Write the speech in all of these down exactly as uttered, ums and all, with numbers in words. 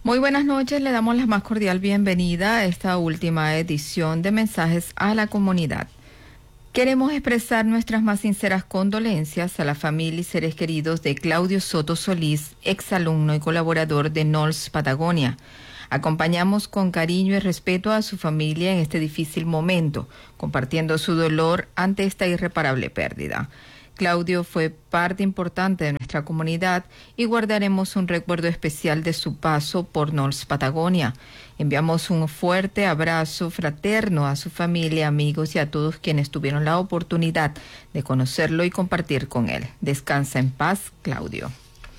Muy buenas noches, le damos la más cordial bienvenida a esta última edición de Mensajes a la Comunidad. Queremos expresar nuestras más sinceras condolencias a la familia y seres queridos de Claudio Soto Solís, exalumno y colaborador de N O L S Patagonia. Acompañamos con cariño y respeto a su familia en este difícil momento, compartiendo su dolor ante esta irreparable pérdida. Claudio fue parte importante de nuestra comunidad y guardaremos un recuerdo especial de su paso por N O L S Patagonia. Enviamos un fuerte abrazo fraterno a su familia, amigos y a todos quienes tuvieron la oportunidad de conocerlo y compartir con él. Descansa en paz, Claudio.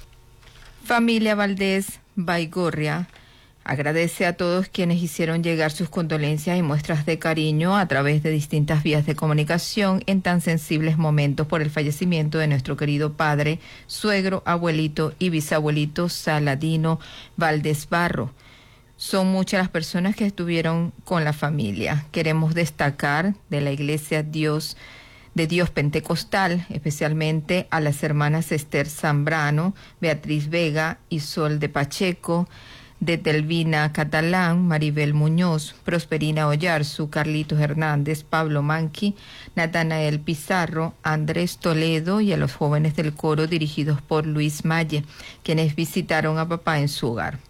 Familia Valdés Baigorria agradece a todos quienes hicieron llegar sus condolencias y muestras de cariño a través de distintas vías de comunicación en tan sensibles momentos por el fallecimiento de nuestro querido padre, suegro, abuelito y bisabuelito Saladino Valdés Barro. Son muchas las personas que estuvieron con la familia. Queremos destacar de la Iglesia Dios de Dios Pentecostal, especialmente a las hermanas Esther Zambrano, Beatriz Vega y Sol de Pacheco, de Telvina Catalán, Maribel Muñoz, Prosperina Oyarzu, Carlitos Hernández, Pablo Manqui, Natanael Pizarro, Andrés Toledo y a los jóvenes del coro dirigidos por Luis Malle, quienes visitaron a papá en su hogar.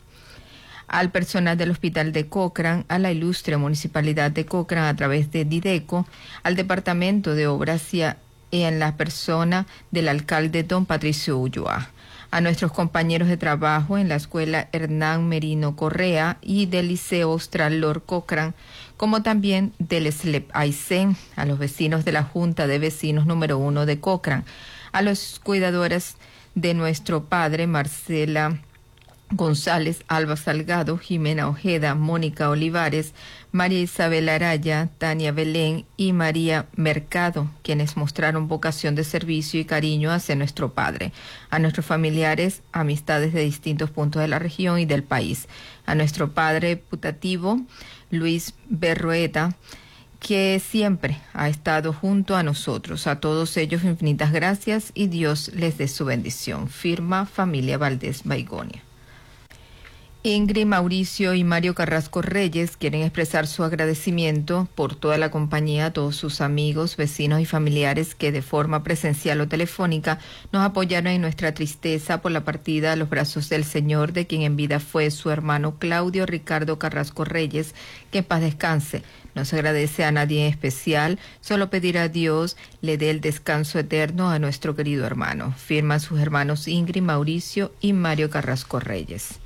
Al personal del Hospital de Cochrane, a la ilustre Municipalidad de Cochrane a través de Dideco, al Departamento de Obras y, a, y en la persona del alcalde don Patricio Ulloa. A nuestros compañeros de trabajo en la Escuela Hernán Merino Correa y del Liceo Austral Lord Cochrane, como también del S L E P Aysén, a los vecinos de la Junta de Vecinos número uno de Cochrane, a los cuidadores de nuestro padre, Marcela González, Alba Salgado, Jimena Ojeda, Mónica Olivares, María Isabel Araya, Tania Belén y María Mercado, quienes mostraron vocación de servicio y cariño hacia nuestro padre, a nuestros familiares, amistades de distintos puntos de la región y del país, a nuestro padre putativo, Luis Berroeta, que siempre ha estado junto a nosotros. A todos ellos infinitas gracias y Dios les dé su bendición. Firma Familia Valdés Baigorria. Ingrid, Mauricio y Mario Carrasco Reyes quieren expresar su agradecimiento por toda la compañía a todos sus amigos, vecinos y familiares que de forma presencial o telefónica nos apoyaron en nuestra tristeza por la partida a los brazos del Señor de quien en vida fue su hermano Claudio Ricardo Carrasco Reyes, que en paz descanse. No se agradece a nadie en especial, solo pedir a Dios le dé el descanso eterno a nuestro querido hermano. Firman sus hermanos Ingrid, Mauricio y Mario Carrasco Reyes.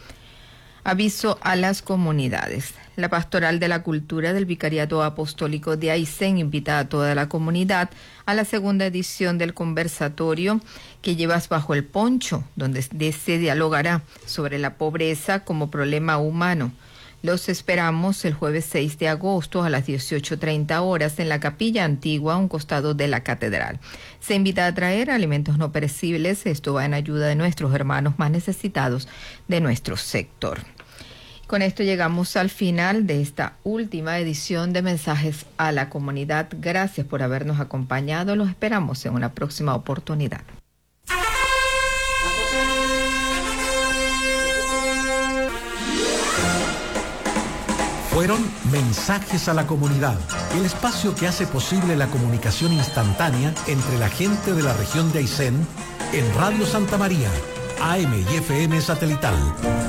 Aviso a las comunidades. La Pastoral de la Cultura del Vicariato Apostólico de Aysén invita a toda la comunidad a la segunda edición del conversatorio que llevas bajo el poncho, donde se dialogará sobre la pobreza como problema humano. Los esperamos el jueves seis de agosto a las dieciocho treinta horas en la Capilla Antigua, a un costado de la Catedral. Se invita a traer alimentos no perecibles. Esto va en ayuda de nuestros hermanos más necesitados de nuestro sector. Con esto llegamos al final de esta última edición de Mensajes a la Comunidad. Gracias por habernos acompañado. Los esperamos en una próxima oportunidad. Fueron Mensajes a la Comunidad, el espacio que hace posible la comunicación instantánea entre la gente de la región de Aysén en Radio Santa María, A M y F M satelital.